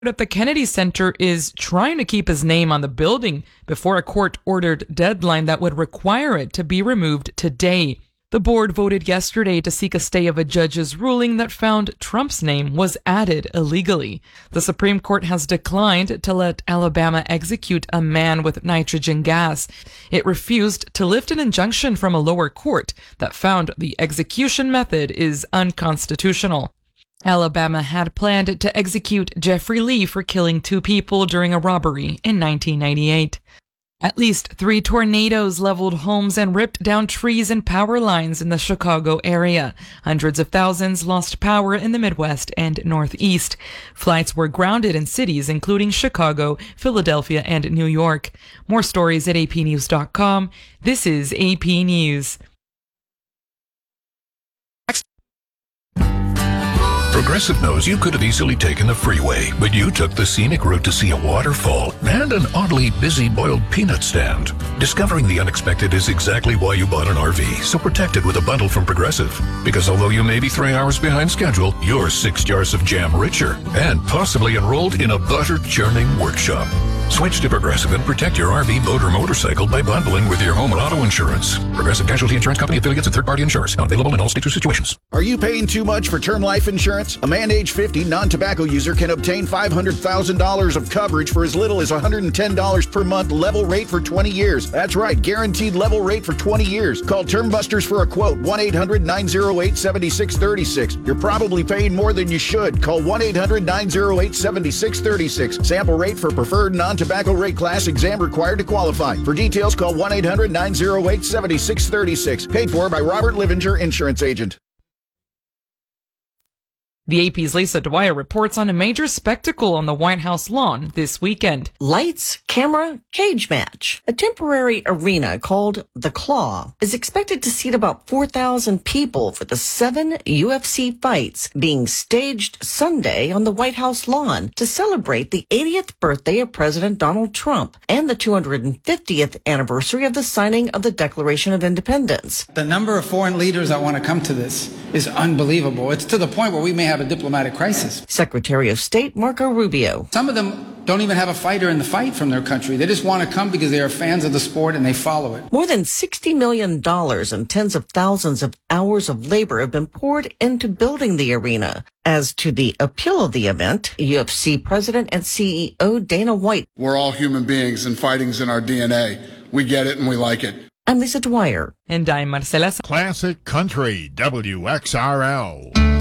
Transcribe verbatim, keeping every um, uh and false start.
at the Kennedy Center is trying to keep his name on the building before a court-ordered deadline that would require it to be removed today. The board voted yesterday to seek a stay of a judge's ruling that found Trump's name was added illegally. The Supreme Court has declined to let Alabama execute a man with nitrogen gas. It refused to lift an injunction from a lower court that found the execution method is unconstitutional. Alabama had planned to execute Jeffrey Lee for killing two people during a robbery in nineteen ninety-eight. At least three tornadoes leveled homes and ripped down trees and power lines in the Chicago area. Hundreds of thousands lost power in the Midwest and Northeast. Flights were grounded in cities including Chicago, Philadelphia, and New York. More stories at A P news dot com. This is A P News. Progressive knows you could have easily taken the freeway, but you took the scenic route to see a waterfall and an oddly busy boiled peanut stand. Discovering the unexpected is exactly why you bought an R V, so protect it with a bundle from Progressive. Because although you may be three hours behind schedule, you're six jars of jam richer and possibly enrolled in a butter churning workshop. Switch to Progressive and protect your R V, boat, or motorcycle by bundling with your home and auto insurance. Progressive Casualty Insurance Company affiliates and third-party insurers. Not available in all states or situations. Are you paying too much for term life insurance? A man age fifty non-tobacco user can obtain five hundred thousand dollars of coverage for as little as one hundred ten dollars per month, level rate for twenty years. That's right, guaranteed level rate for twenty years. Call Term Busters for a quote, one eight hundred nine oh eight seven six three six. You're probably paying more than you should. Call one eight hundred nine oh eight seven six three six. Sample rate for preferred non-tobacco rate class, exam required to qualify. For details, call one eight hundred nine oh eight seven six three six. Paid for by Robert Livinger, Insurance Agent. The A P's Lisa Dwyer reports on a major spectacle on the White House lawn this weekend. Lights, camera, cage match. A temporary arena called The Claw is expected to seat about four thousand people for the seven U F C fights being staged Sunday on the White House lawn to celebrate the eightieth birthday of President Donald Trump and the two hundred fiftieth anniversary of the signing of the Declaration of Independence. The number of foreign leaders that want to come to this is unbelievable. It's to the point where we may have a diplomatic crisis. Secretary of State Marco Rubio. Some of them don't even have a fighter in the fight from their country. They just want to come because they are fans of the sport and they follow it. More than sixty million dollars and tens of thousands of hours of labor have been poured into building the arena. As to the appeal of the event, U F C President and C E O Dana White. We're all human beings and fighting's in our D N A. We get it and we like it. I'm Lisa Dwyer. And I'm Marcela. Classic Country, W X R L.